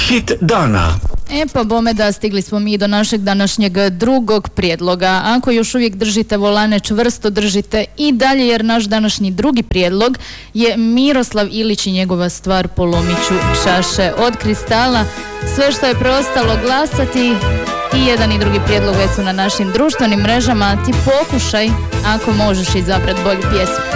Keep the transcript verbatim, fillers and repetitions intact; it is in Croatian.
Hit dana. E pa bome da stigli smo mi do našeg današnjeg drugog prijedloga. Ako još uvijek držite volane čvrsto, držite i dalje, jer naš današnji drugi prijedlog je Miroslav Ilić i njegova stvar Polomit ću čaše od kristala. Sve što je preostalo glasati, i jedan i drugi prijedlog već su na našim društvenim mrežama. Ti pokušaj, ako možeš, izabrati bolju pjesmu.